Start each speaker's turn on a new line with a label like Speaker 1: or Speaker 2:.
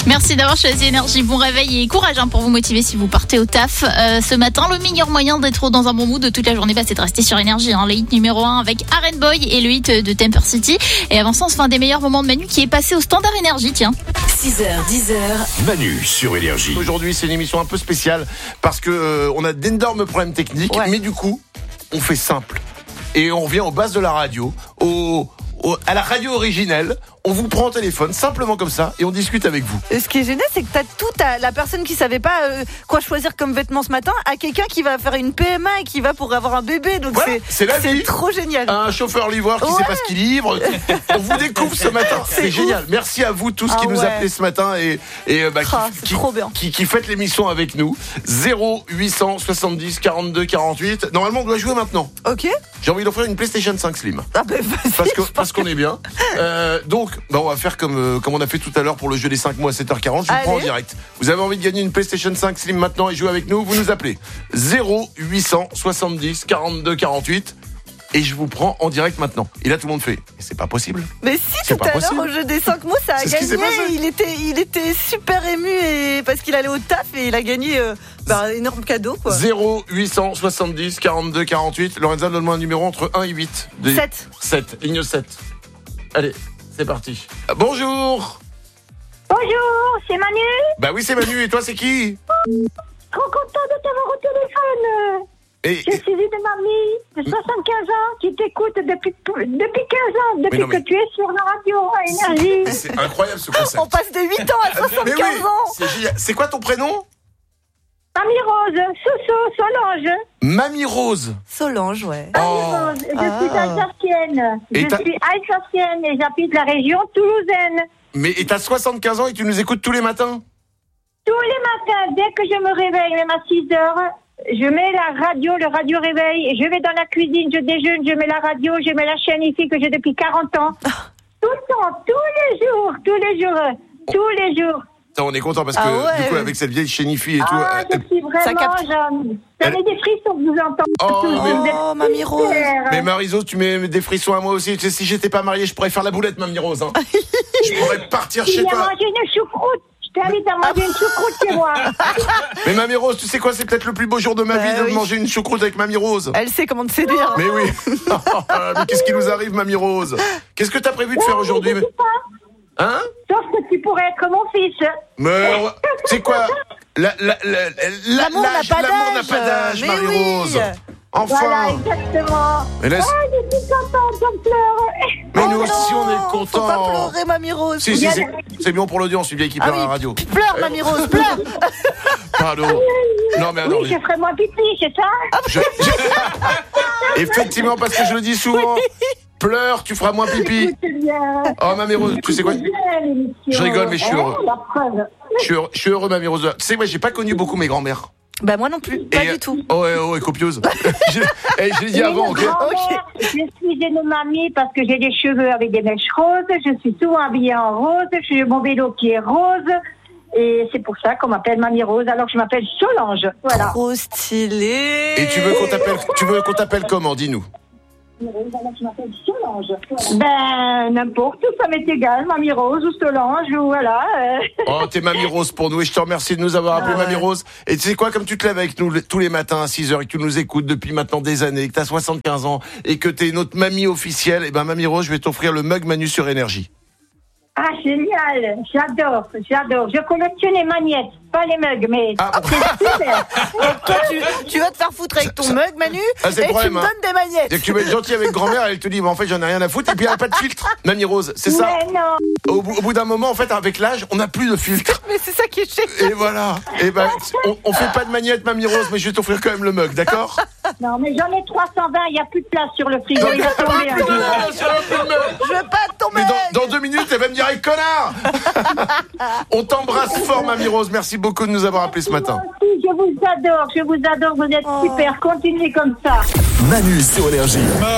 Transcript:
Speaker 1: Merci d'avoir choisi Énergie. Bon réveil et courage pour vous motiver si vous partez au taf. Ce matin, le meilleur moyen d'être dans un bon mood de toute la journée, c'est de rester sur Énergie. Le hit numéro 1 avec Aren Boy et le hit de Temper City. Et avant ça, on se fait un des meilleurs moments de Manu qui est passé au Standard Énergie. Tiens.
Speaker 2: 6h, 10h.
Speaker 3: Manu sur Énergie. Aujourd'hui, c'est une émission un peu spéciale parce que on a d'énormes problèmes techniques, mais du coup, on fait simple. Et on revient aux bases de la radio, à la radio originelle. On vous prend au téléphone, simplement comme ça, et on discute avec vous.
Speaker 4: Ce qui est génial, c'est que t'as la personne qui savait pas quoi choisir comme vêtements ce matin, à quelqu'un qui va faire une PMA et qui va pour avoir un bébé. Donc
Speaker 3: voilà, c'est
Speaker 4: trop génial.
Speaker 3: Un chauffeur-livreur qui sait pas ce qu'il livre. On vous découvre ce matin. C'est génial. Merci à vous tous qui nous appelez ce matin et qui faites l'émission avec nous. 0800 70 42 48. Normalement, on doit jouer maintenant.
Speaker 4: Ok.
Speaker 3: J'ai envie d'offrir une PlayStation 5 Slim. Parce qu'on est bien. Donc, on va faire comme on a fait tout à l'heure pour le jeu des 5 mois à 7h40. Je vous prends en direct. Vous avez envie de gagner une PlayStation 5 Slim maintenant et jouer avec nous, vous nous appelez 0800 70 42 48 et je vous prends en direct maintenant. Et là, tout le monde fait. C'est pas possible.
Speaker 4: Mais si, tout à l'heure, au jeu des 5 mots, ça a gagné. Il était super ému parce qu'il allait au taf et il a gagné un énorme cadeau.
Speaker 3: 0800 70 42 48. Lorenza, donne-moi un numéro entre 1 et 8. 7. Ligne 7. Allez. C'est parti. Bonjour.
Speaker 5: Bonjour, c'est Manu.
Speaker 3: Bah oui, c'est Manu. Et toi, c'est qui?
Speaker 5: Trop content de t'avoir au téléphone. Je suis une mamie de 75 ans qui t'écoute depuis 15 ans, depuis que tu es sur la radio à Énergie.
Speaker 3: C'est incroyable ce concept.
Speaker 4: On passe de 8 ans à 75 ans.
Speaker 3: C'est quoi ton prénom?
Speaker 5: Mamie Rose, Solange.
Speaker 3: Mamie Rose.
Speaker 4: Solange, ouais.
Speaker 5: Mamie Rose, je suis alsacienne. Je suis alsacienne et j'habite la région toulousaine.
Speaker 3: Mais t'as 75 ans et tu nous écoutes tous les matins?
Speaker 5: Tous les matins, dès que je me réveille, même à 6h, je mets la radio, le radio réveil, et je vais dans la cuisine, je déjeune, je mets la radio, je mets la chaîne ici que j'ai depuis 40 ans. Tout le temps, tous les jours. On
Speaker 3: est content parce que du coup avec cette vieille chénifie et tout.
Speaker 5: Je suis vraiment, j'en ai des frissons que vous entendez.
Speaker 4: Oh, Mamie Rose.
Speaker 3: Mais Marie-Rose, tu mets des frissons à moi aussi. Tu sais, si j'étais pas mariée, je pourrais faire la boulette, Mamie Rose. Hein. Je pourrais partir chez toi.
Speaker 5: Il a mangé une choucroute. Je t'invite à manger une choucroute chez moi.
Speaker 3: Mais Mamie Rose, tu sais quoi, c'est peut-être le plus beau jour de ma vie de manger une choucroute avec Mamie Rose.
Speaker 4: Elle sait comment te séduire.
Speaker 3: Mais oui. Mais qu'est-ce qui nous arrive, Mamie Rose? Qu'est-ce que t'as prévu de faire aujourd'hui? Hein?
Speaker 5: Sauf que tu pourrais être mon fils.
Speaker 3: Mais c'est quoi? L'amour n'a pas d'âge, Marie-Rose. Enfin.
Speaker 5: Voilà, exactement.
Speaker 3: Mais
Speaker 5: je suis contente, j'en pleure.
Speaker 3: Mais nous aussi, on est contents.
Speaker 4: Faut pas pleurer, Mamie Rose.
Speaker 3: Si, c'est bien pour l'audience, une vieille qui pleure à la radio.
Speaker 4: Pleure, Mamie Rose, pleure.
Speaker 3: Pardon. Non, mais attends.
Speaker 5: Oui, je ferai moins pipi, c'est ça?
Speaker 3: Effectivement, parce que je le dis souvent. Pleure, tu feras moins pipi. Oh, Mamie Rose, tu sais quoi? Je rigole, mais je suis heureux. Je suis heureux, Mamie Rose. Tu sais, moi, j'ai pas connu beaucoup mes grands-mères.
Speaker 4: Bah, moi non plus, pas du tout.
Speaker 3: Oh, copieuse. Je l'ai dit avant, ok?
Speaker 5: Je suis une mamie parce que j'ai des cheveux avec des mèches roses. Je suis souvent habillée en rose. Je suis mon vélo qui est rose. Et c'est pour ça qu'on m'appelle Mamie Rose, alors que je m'appelle Solange. Voilà.
Speaker 4: Trop stylé.
Speaker 3: Et tu veux qu'on t'appelle comment? Dis-nous.
Speaker 5: Je m'appelle Solange. Ben, n'importe, ça m'est égal, Mamie Rose ou Solange, ou voilà.
Speaker 3: Oh, t'es Mamie Rose pour nous et je te remercie de nous avoir appelé Mamie Rose. Et tu sais quoi, comme tu te lèves avec nous tous les matins à 6h et que tu nous écoutes depuis maintenant des années, que t'as 75 ans et que t'es notre mamie officielle, et ben Mamie Rose, je vais t'offrir le mug Manu sur Énergie.
Speaker 5: Ah, génial, j'adore. Je collectionne les magnettes, pas les mugs, mais c'est super.
Speaker 4: Toi, tu vas te faire foutre avec ton mug, Manu,
Speaker 3: c'est
Speaker 4: et
Speaker 3: le problème,
Speaker 4: tu me donnes des magnettes.
Speaker 3: Et que tu vas être gentil avec grand-mère, elle te dit, mais en fait, j'en ai rien à foutre, et puis elle n'a pas de filtre, Mamie Rose, c'est ça?
Speaker 5: Mais non.
Speaker 3: Au bout d'un moment, en fait, avec l'âge, on n'a plus de filtre.
Speaker 4: Mais c'est ça qui est génial.
Speaker 3: Et voilà. Et ben, on fait pas de magnettes, Mamie Rose, mais je vais t'offrir quand même le mug, d'accord?
Speaker 5: Non, mais j'en ai 320, il n'y a plus de place sur le frigo, il va tomber un jour.
Speaker 4: Je veux pas tomber.
Speaker 3: Mais dans 2 minutes, elle va me dire, hey, connard! On t'embrasse fort, Mamie Rose. Merci beaucoup de nous avoir appelés ce matin.
Speaker 5: Je vous adore, vous êtes super. Continuez comme ça.
Speaker 2: Manu sur Énergie.